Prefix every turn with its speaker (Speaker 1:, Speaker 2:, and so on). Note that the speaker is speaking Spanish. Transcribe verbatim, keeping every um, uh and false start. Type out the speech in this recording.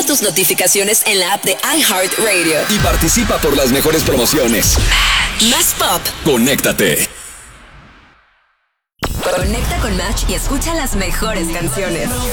Speaker 1: tus notificaciones en la app de iHeartRadio.
Speaker 2: Y participa por las mejores promociones.
Speaker 1: Más pop.
Speaker 2: Conéctate.
Speaker 1: Conecta con Match y escucha las mejores canciones.